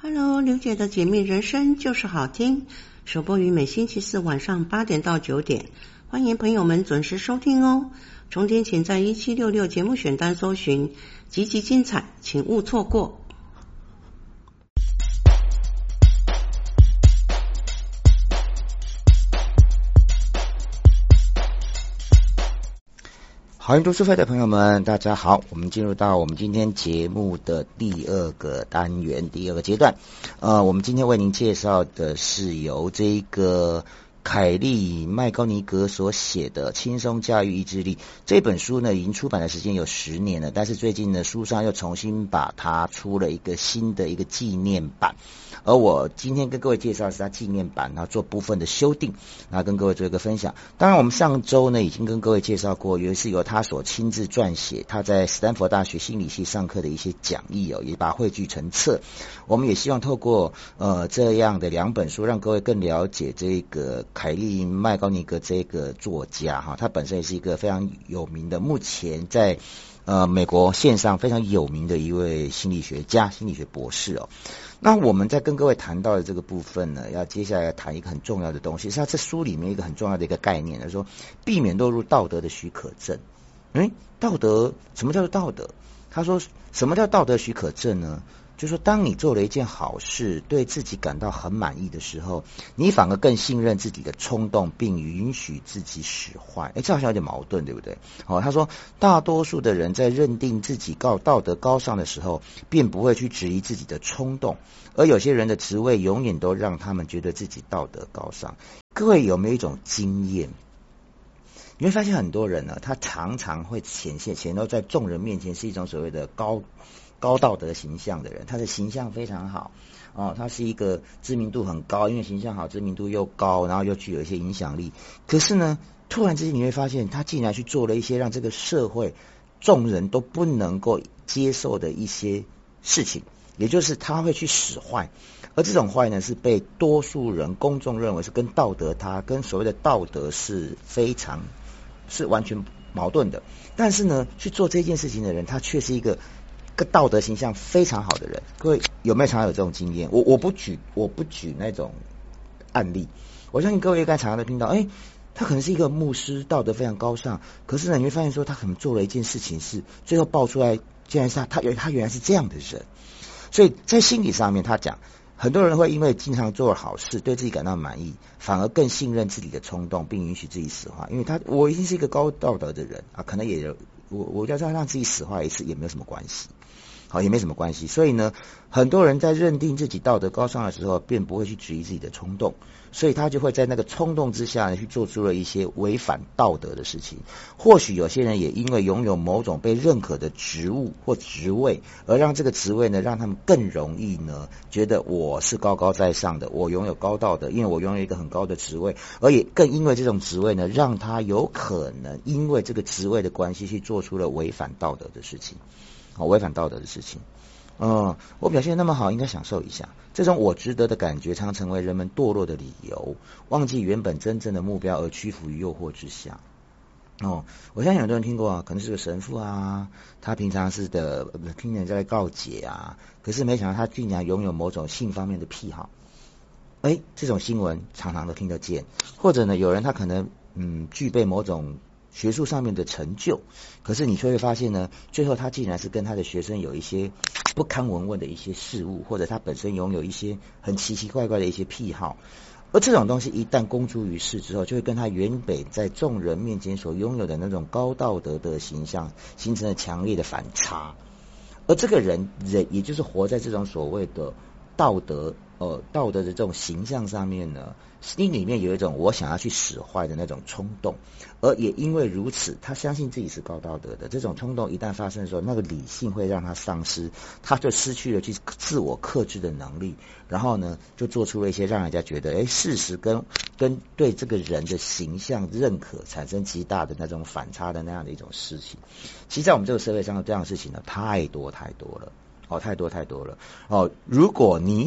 Hello， 刘姐的解密人生就是好听，首播于每星期四晚上8点到9点，欢迎朋友们准时收听哦。重点请在1766节目选单搜寻，集集精彩，请勿错过。 好运读书会的朋友们，大家好，我们进入到我们今天节目的第二个单元，第二个阶段。我们今天为您介绍的是由这个凯利麦高尼格所写的《轻松驾驭意志力》这本书呢，已经出版的时间有10年了，但是最近呢，书上又重新把它出了一个新的一个纪念版。而我今天跟各位介绍的是它纪念版，然后做部分的修订，然后跟各位做一个分享。当然我们上周呢已经跟各位介绍过，是由他所亲自撰写，他在斯坦福大学心理系上课的一些讲义也把它汇聚成册。我们也希望透过这样的2本书，让各位更了解这个凯利麦高尼格这个作家哈，他本身也是一个非常有名的，目前在美国线上非常有名的一位心理学家、心理学博士哦。那我们在跟各位谈到的这个部分呢，要接下来谈一个很重要的东西，是他这书里面一个很重要的一个概念，就是说避免落入道德的许可证。道德，什么叫做道德？他说什么叫道德许可证呢？就是说当你做了一件好事，对自己感到很满意的时候，你反而更信任自己的冲动，并允许自己使坏。这好像有点矛盾，对不对？他说大多数的人在认定自己道德高尚的时候，便不会去质疑自己的冲动，而有些人的职位永远都让他们觉得自己道德高尚。各位有没有一种经验？你会发现很多人呢，他常常会显露在众人面前是一种所谓的高道德形象的人，他的形象非常好他是一个知名度很高，因为形象好，知名度又高，然后又具有一些影响力。可是呢，突然之间你会发现，他竟然去做了一些让这个社会众人都不能够接受的一些事情，也就是他会去使坏，而这种坏呢，是被多数人公众认为是跟跟所谓的道德是完全矛盾的。但是呢，去做这件事情的人，他却是一个道德形象非常好的人。各位有没有常常有这种经验？我不举那种案例，我相信各位应该常常都听到，他可能是一个牧师，道德非常高尚，可是呢，你会发现说他可能做了一件事情，是最后爆出来，竟然是他原来是这样的人。所以在心理上面，他讲很多人会因为经常做好事，对自己感到满意，反而更信任自己的冲动，并允许自己使坏。因为我一定是一个高道德的人可能我要让自己使坏一次也没有什么关系。也没什么关系。所以呢，很多人在认定自己道德高尚的时候，便不会去质疑自己的冲动，所以他就会在那个冲动之下呢，去做出了一些违反道德的事情。或许有些人也因为拥有某种被认可的职务或职位，而让这个职位呢，让他们更容易呢，觉得我是高高在上的，我拥有高道德，因为我拥有一个很高的职位，而也更因为这种职位呢，让他有可能因为这个职位的关系，去做出了违反道德的事情。违反道德的事情。我表现那么好，应该享受一下。这种我值得的感觉，常成为人们堕落的理由，忘记原本真正的目标，而屈服于诱惑之下。我相信很多人听过可能是个神父他平常是听人家在告解可是没想到他竟然拥有某种性方面的癖好。这种新闻常常都听得见。或者呢，有人他可能具备某种学术上面的成就，可是你却会发现呢，最后他竟然是跟他的学生有一些不堪闻问的一些事物，或者他本身拥有一些很奇奇怪怪的一些癖好。而这种东西一旦公诸于世之后，就会跟他原本在众人面前所拥有的那种高道德的形象形成了强烈的反差。而这个人也就是活在这种所谓的道德的这种形象上面呢，心里面有一种我想要去使坏的那种冲动，而也因为如此，他相信自己是高道德的。这种冲动一旦发生的时候，那个理性会让他丧失，他就失去了去自我克制的能力，然后呢，就做出了一些让人家觉得事实跟对这个人的形象认可产生极大的那种反差的那样的一种事情。其实在我们这个社会上这样的事情呢，太多了。太多了。如果你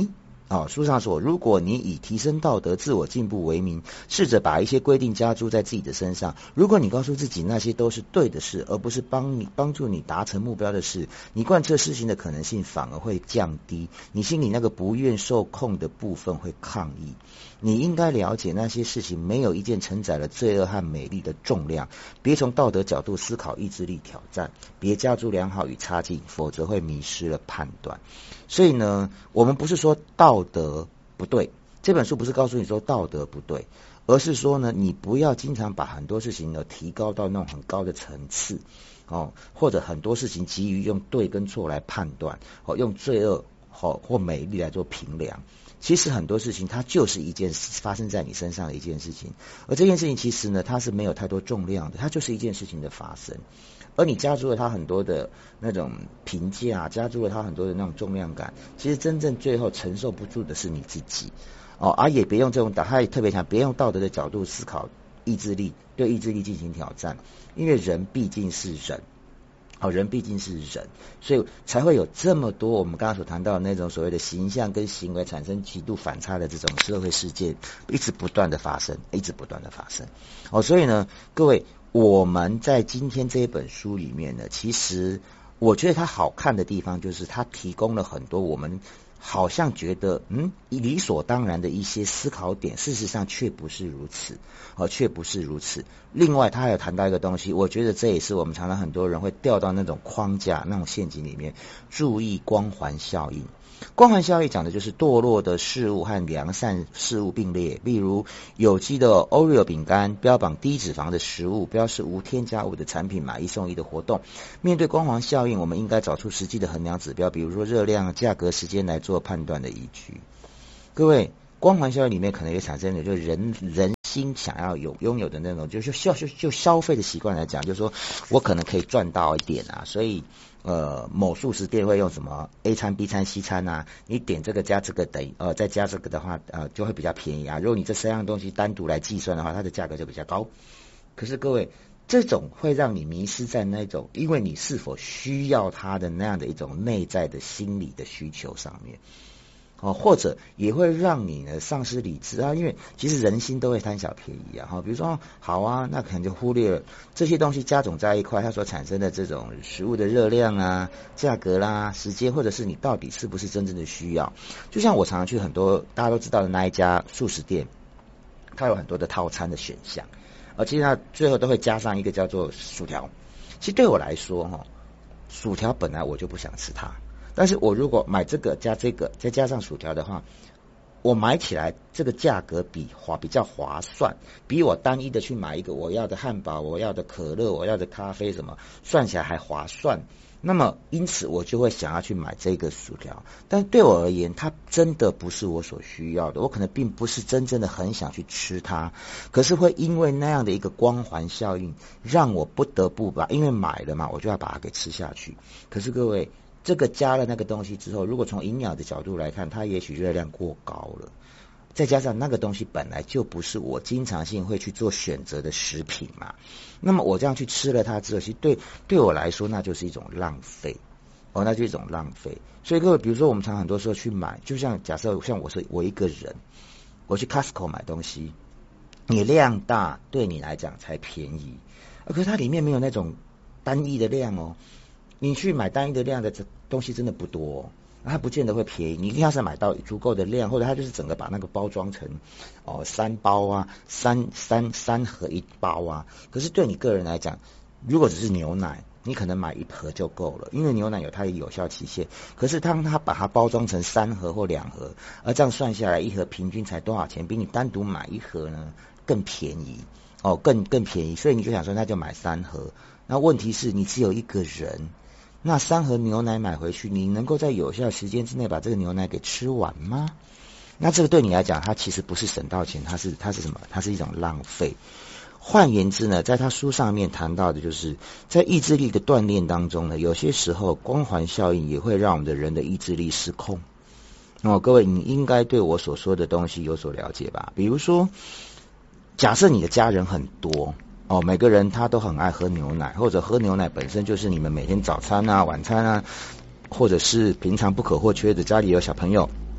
书上说，如果你以提升道德、自我进步为名，试着把一些规定加诸在自己的身上，如果你告诉自己那些都是对的事，而不是帮助你达成目标的事，你贯彻事情的可能性反而会降低，你心里那个不愿受控的部分会抗议。你应该了解那些事情没有一件承载了罪恶和美丽的重量，别从道德角度思考意志力挑战，别加诸良好与差劲，否则会迷失了判断。所以呢，我们不是说道德不对，这本书不是告诉你说道德不对，而是说呢，你不要经常把很多事情呢提高到那种很高的层次或者很多事情急于用对跟错来判断用罪恶或美丽来做评量。其实很多事情它就是一件发生在你身上的一件事情，而这件事情其实呢，它是没有太多重量的，它就是一件事情的发生，而你加注了它很多的那种评价，加注了它很多的那种重量感，其实真正最后承受不住的是你自己也别用这种他也特别强，别用道德的角度思考意志力，对意志力进行挑战，因为人毕竟是人人毕竟是人，所以才会有这么多我们刚刚所谈到的那种所谓的形象跟行为产生极度反差的这种社会事件，一直不断的发生。所以呢，各位，我们在今天这一本书里面呢，其实我觉得它好看的地方就是它提供了很多我们好像觉得理所当然的一些思考点，事实上却不是如此另外他还有谈到一个东西，我觉得这也是我们常常很多人会掉到那种框架那种陷阱里面，注意光环效应。光环效应讲的就是堕落的事物和良善事物并列，例如有机的 Oreo 饼干标榜低脂肪的食物，标示无添加物的产品，买一送一的活动。面对光环效应，我们应该找出实际的衡量指标，比如说热量、价格、时间来做判断的依据。各位，光环效应里面可能也产生的就是人心想要拥有的那种，就是就消费的习惯来讲，就是说我可能可以赚到一点所以某素食店会用什么 A 餐 B 餐 C 餐你点这个加这个等于再加这个的话就会比较便宜如果你这三样东西单独来计算的话，它的价格就比较高。可是各位，这种会让你迷失在那种因为你是否需要它的那样的一种内在的心理的需求上面或者也会让你呢丧失理智因为其实人心都会贪小便宜比如说好那可能就忽略了这些东西加总在一块，它所产生的这种食物的热量价格啦、时间，或者是你到底是不是真正的需要。就像我常常去很多大家都知道的那一家素食店，它有很多的套餐的选项，其实它最后都会加上一个叫做薯条。其实对我来说薯条本来我就不想吃它，但是我如果买这个加这个再加上薯条的话，我买起来这个价格比较划算，比我单一的去买一个我要的汉堡、我要的可乐、我要的咖啡什么，算起来还划算。那么因此我就会想要去买这个薯条，但对我而言它真的不是我所需要的，我可能并不是真正的很想去吃它，可是会因为那样的一个光环效应让我不得不因为买了嘛，我就要把它给吃下去。可是各位，这个加了那个东西之后，如果从营养的角度来看，它也许热量过高了，再加上那个东西本来就不是我经常性会去做选择的食品嘛，那么我这样去吃了它之后，其实对我来说那就是一种浪费那就是一种浪费。所以各位，比如说我们常很多时候去买，就像假设像我一个人，我去 Costco 买东西，你量大对你来讲才便宜可是它里面没有那种单一的量你去买单一的量的东西真的不多它不见得会便宜。你一定要是买到足够的量，或者它就是整个把那个包装成3包三盒1包可是对你个人来讲，如果只是牛奶，你可能买1盒就够了，因为牛奶有它的有效期限。可是当它把它包装成3盒或2盒，而这样算下来，1盒平均才多少钱？比你单独买1盒呢更便宜更便宜。所以你就想说，那就买3盒。那问题是你只有一个人，那3盒牛奶买回去，你能够在有效时间之内把这个牛奶给吃完吗？那这个对你来讲，它其实不是省到钱，它是什么？它是一种浪费。换言之呢，在他书上面谈到的就是在意志力的锻炼当中呢，有些时候光环效应也会让我们的人的意志力失控各位，你应该对我所说的东西有所了解吧。比如说假设你的家人很多每个人他都很爱喝牛奶，或者喝牛奶本身就是你们每天早餐晚餐或者是平常不可或缺的，家里有小朋友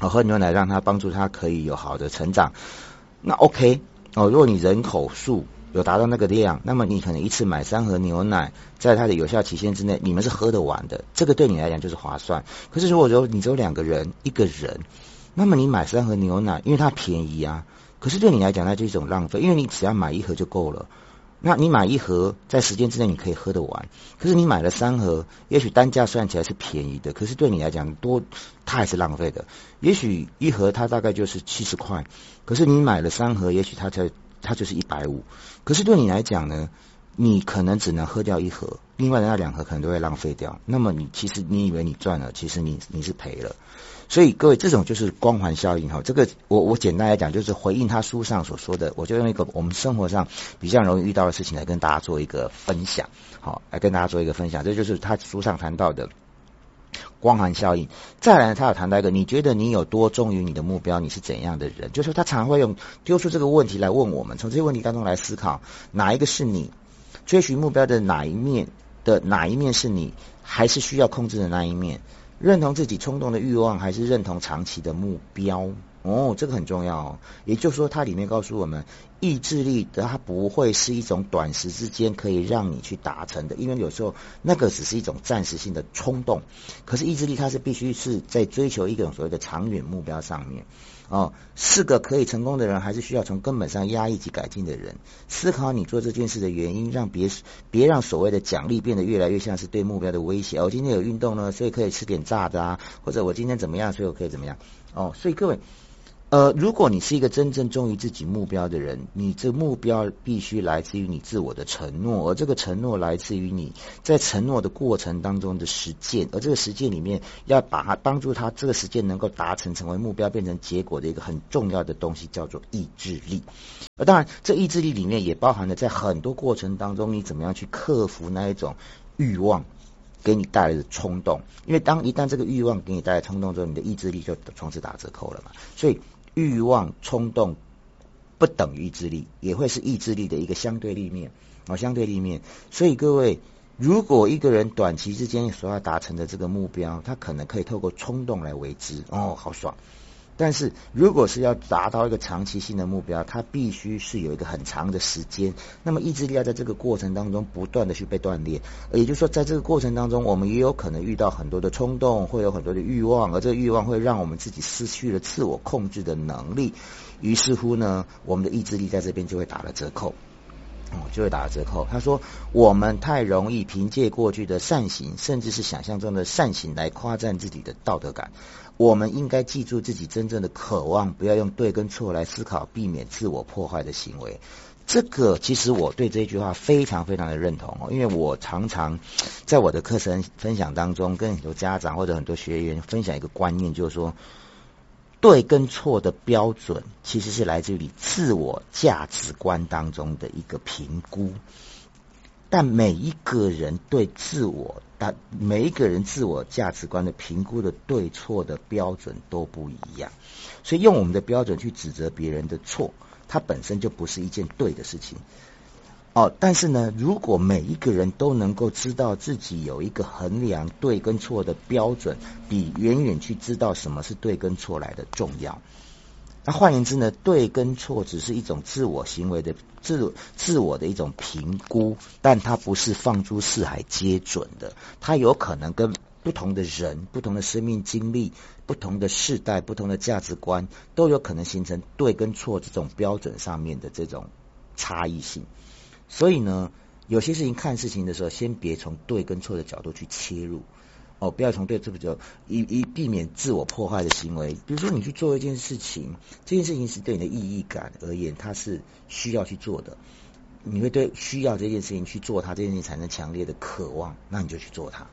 喝牛奶让他帮助他可以有好的成长，那 OK 如果你人口数有达到那个量，那么你可能一次买3盒牛奶，在它的有效期限之内，你们是喝得完的，这个对你来讲就是划算。可是如果说你只有2个人，1个人，那么你买3盒牛奶，因为它便宜啊，可是对你来讲那就是一种浪费，因为你只要买1盒就够了。那你买1盒，在时间之内你可以喝得完，可是你买了3盒，也许单价算起来是便宜的，可是对你来讲它还是浪费的。也许1盒它大概就是70块，可是你买了3盒，也许它就是150，可是对你来讲呢，你可能只能喝掉1盒，另外的那2盒可能都会浪费掉。那么其实你以为你赚了，其实你是赔了。所以各位，这种就是光环效应哈。这个我简单来讲，就是回应他书上所说的，我就用一个我们生活上比较容易遇到的事情来跟大家做一个分享，好，来跟大家做一个分享。这就是他书上谈到的光环效应。再来，他有谈到一个，你觉得你有多忠于你的目标，你是怎样的人？就是说他常会用丢出这个问题来问我们，从这些问题当中来思考，哪一个是你追寻目标的哪一面是你还是需要控制的那一面？认同自己冲动的欲望，还是认同长期的目标？这个很重要哦。也就是说，它里面告诉我们，意志力它不会是一种短时之间可以让你去达成的，因为有时候那个只是一种暂时性的冲动。可是意志力它是必须是在追求一种所谓的长远目标上面。是个可以成功的人，还是需要从根本上压抑及改进的人。思考你做这件事的原因，让别让所谓的奖励变得越来越像是对目标的威胁。我今天有运动呢，所以可以吃点炸的啊，或者我今天怎么样，所以我可以怎么样。所以各位，如果你是一个真正忠于自己目标的人，你这目标必须来自于你自我的承诺，而这个承诺来自于你在承诺的过程当中的实践，而这个实践里面要把它帮助它这个实践能够达成成为目标变成结果的一个很重要的东西叫做意志力。而当然这意志力里面也包含了在很多过程当中你怎么样去克服那一种欲望给你带来的冲动，因为一旦这个欲望给你带来冲动之后，你的意志力就从此打折扣了嘛。所以欲望冲动不等于意志力，也会是意志力的一个相对立面。所以各位，如果一个人短期之间所要达成的这个目标，他可能可以透过冲动来为之，好爽。但是如果是要达到一个长期性的目标，它必须是有一个很长的时间，那么意志力要在这个过程当中不断的去被锻炼，也就是说在这个过程当中我们也有可能遇到很多的冲动，会有很多的欲望，而这个欲望会让我们自己失去了自我控制的能力，于是乎呢我们的意志力在这边就会打了折扣。他说我们太容易凭借过去的善行，甚至是想象中的善行来夸赞自己的道德感。我们应该记住自己真正的渴望，不要用对跟错来思考，避免自我破坏的行为。这个其实我对这句话非常非常的认同，因为我常常在我的课程分享当中跟很多家长或者很多学员分享一个观念，就是说对跟错的标准其实是来自于你自我价值观当中的一个评估，但每一个人自我价值观的评估的对错的标准都不一样，所以用我们的标准去指责别人的错，它本身就不是一件对的事情。但是呢，如果每一个人都能够知道自己有一个衡量对跟错的标准，比远远去知道什么是对跟错来的重要。那换言之呢，对跟错只是一种自我行为的自我的一种评估，但它不是放诸四海皆准的，它有可能跟不同的人、不同的生命经历、不同的世代、不同的价值观都有可能形成对跟错这种标准上面的这种差异性。所以呢，有些事情看事情的时候，先别从对跟错的角度去切入，不要从对错角度以避免自我破坏的行为。比如说你去做一件事情，这件事情是对你的意义感而言，它是需要去做的，你会对需要这件事情去做它，这件事情产生强烈的渴望，那你就去做它。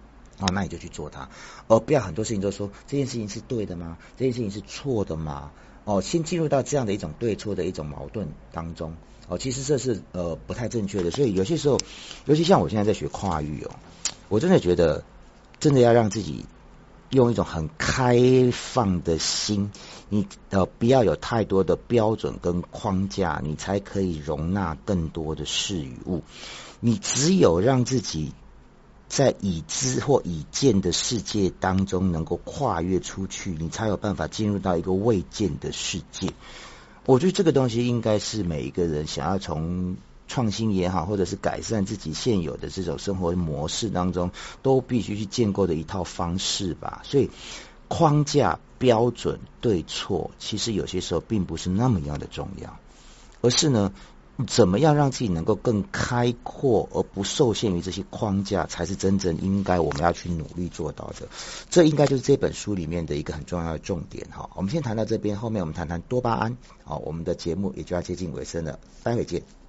不要很多事情都说这件事情是对的吗？这件事情是错的吗？先进入到这样的一种对错的一种矛盾当中。其实这是不太正确的。所以有些时候，尤其像我现在在学跨域我真的觉得真的要让自己用一种很开放的心，你不要有太多的标准跟框架，你才可以容纳更多的事与物。你只有让自己在已知或已见的世界当中能够跨越出去，你才有办法进入到一个未见的世界。我觉得这个东西应该是每一个人想要从创新也好，或者是改善自己现有的这种生活模式当中，都必须去建构的一套方式吧。所以框架、标准、对错，其实有些时候并不是那么样的重要，而是呢，怎么样让自己能够更开阔，而不受限于这些框架，才是真正应该我们要去努力做到的。这应该就是这本书里面的一个很重要的重点哈。我们先谈到这边，后面我们谈谈多巴胺。好，我们的节目也就要接近尾声了，待会见。